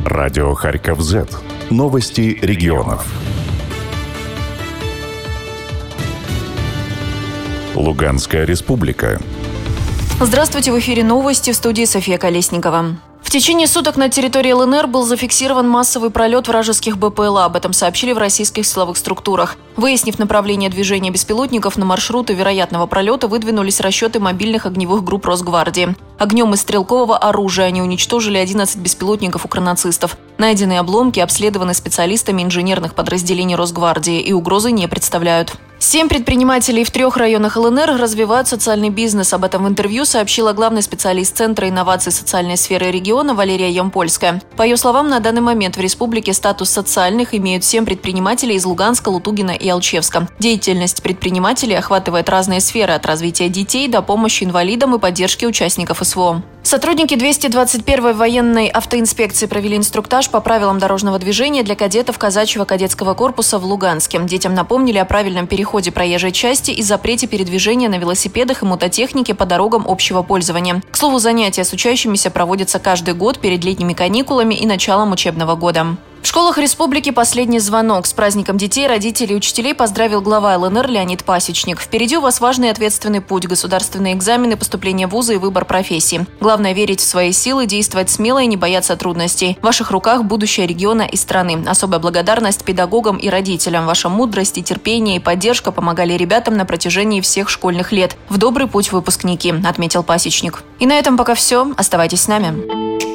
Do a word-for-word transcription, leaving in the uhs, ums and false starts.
Радио Харьков Зет. Новости регионов. Луганская республика. Здравствуйте, в эфире новости, в студии София Колесникова. В течение суток на территории ЛНР был зафиксирован массовый пролет вражеских БПЛА. Об этом сообщили в российских силовых структурах. Выяснив направление движения беспилотников, на маршруты вероятного пролета выдвинулись расчеты мобильных огневых групп Росгвардии. Огнем из стрелкового оружия они уничтожили одиннадцать беспилотников укронацистов. Найденные обломки обследованы специалистами инженерных подразделений Росгвардии и угрозы не представляют. Семь предпринимателей в трех районах ЛНР развивают социальный бизнес. Об этом в интервью сообщила главный специалист Центра инноваций социальной сферы региона Валерия Ямпольская. По ее словам, на данный момент в республике статус социальных имеют семь предпринимателей из Луганска, Лутугина и Алчевска. Деятельность предпринимателей охватывает разные сферы – от развития детей до помощи инвалидам и поддержки участников СВО. Сотрудники двести двадцать первой военной автоинспекции провели инструктаж по правилам дорожного движения для кадетов казачьего кадетского корпуса в Луганске. Детям напомнили о правильном переходе проезжей части и запрете передвижения на велосипедах и мототехнике по дорогам общего пользования. К слову, занятия с учащимися проводятся каждый год перед летними каникулами и началом учебного года. В школах республики последний звонок. С праздником детей, родителей и учителей поздравил глава ЛНР Леонид Пасечник. Впереди у вас важный и ответственный путь – государственные экзамены, поступление в вузы и выбор профессии. Главное – верить в свои силы, действовать смело и не бояться трудностей. В ваших руках будущее региона и страны. Особая благодарность педагогам и родителям. Ваша мудрость и терпение и поддержка помогали ребятам на протяжении всех школьных лет. В добрый путь, выпускники, отметил Пасечник. И на этом пока все. Оставайтесь с нами.